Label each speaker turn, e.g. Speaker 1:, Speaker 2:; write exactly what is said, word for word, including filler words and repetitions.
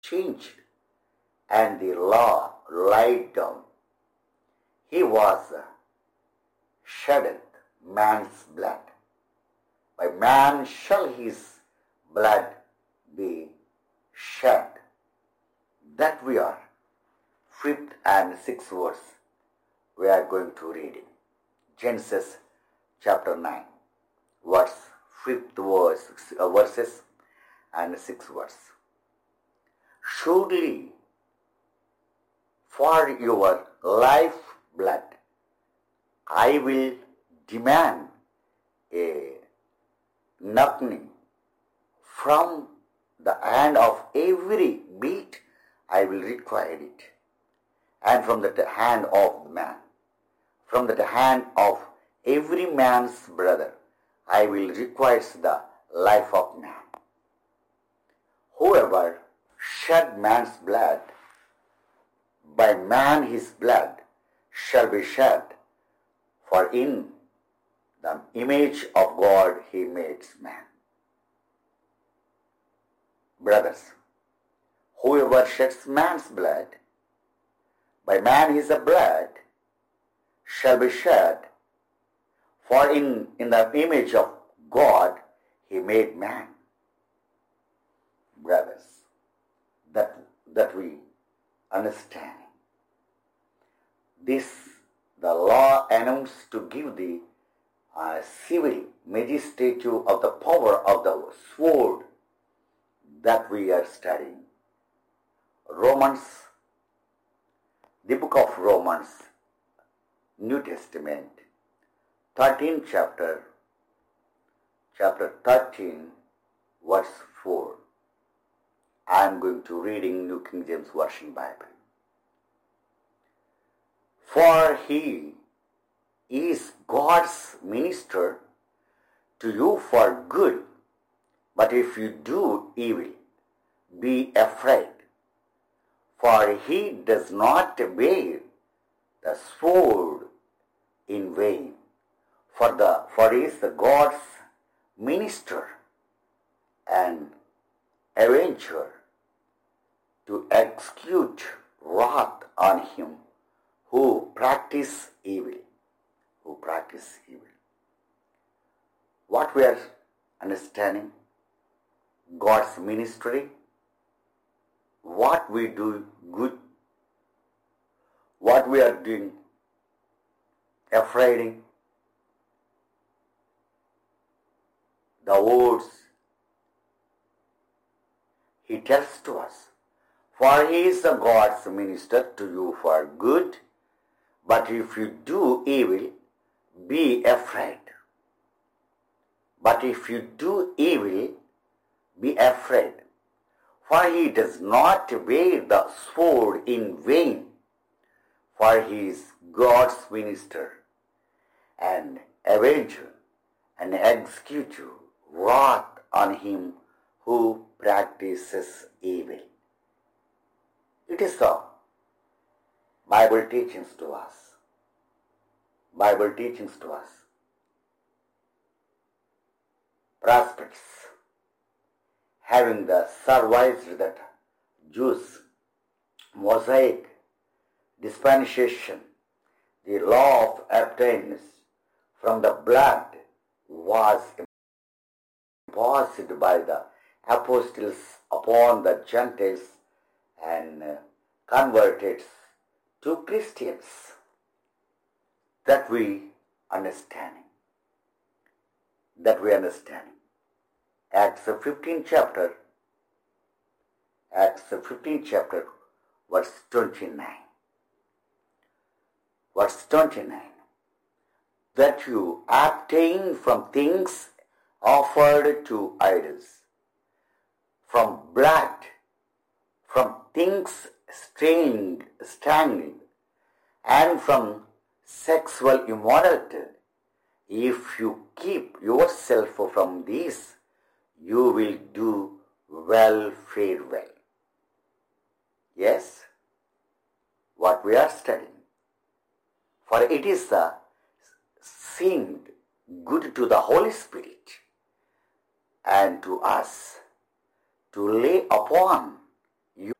Speaker 1: changed and the law laid down. He was shedded man's blood. By man shall his blood be shed. That we are. Fifth and sixth verse we are going to read in Genesis chapter nine, verse fifth verse, uh, verses and sixth verse. Surely for your life blood I will demand a knocking from the hand of every beast I will require it, and from the hand of the man, from the hand of every man's brother I will require the life of man. Whoever shed man's blood, by man his blood shall be shed, for in the image of God he made man. Brothers, whoever sheds man's blood, by man his blood shall be shed, for in, in the image of God he made man. Brothers, that, that we understand. This the law announced to give the uh, civil magistrature of the power of the sword that we are studying. Romans, the book of Romans, New Testament, thirteenth chapter, chapter thirteen, verse four. I am going to reading New King James Version Bible. For he is God's minister to you for good, but if you do evil, be afraid, for he does not bear the sword in vain, for the for he is the God's minister and avenger to execute wrath on him who practice evil, who practice evil. What we are understanding? God's ministry, what we do good, what we are doing, afraiding, the words he tells to us. For he is the God's minister to you for good, but if you do evil, be afraid. But if you do evil, be afraid, for he does not bear the sword in vain, for he is God's minister and avenger and executor wrath on him who practices evil. It is the Bible teachings to us. Bible teachings to us. Prophets, having the survived that Jews, Mosaic dispensation, the law of abstinence from the blood was imposed by the apostles upon the Gentiles and converted to Christians. That we understanding. That we understanding. Acts the fifteenth chapter, Acts the fifteenth chapter, verse twenty-nine. Verse twenty-nine. That you abstain from things offered to idols, from blood, from things stained, standing, and from sexual immorality. If you keep yourself from these, you will do well, fare well. Yes, what we are studying. For it is the seemed good to the Holy Spirit and to us to lay upon